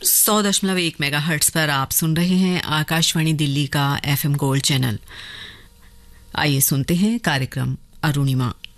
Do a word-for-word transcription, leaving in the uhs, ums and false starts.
सौ दशमलव एक मेगा हर्ट्स पर आप सुन रहे हैं आकाशवाणी दिल्ली का एफएम गोल्ड चैनल। आइए सुनते हैं कार्यक्रम अरुणिमा।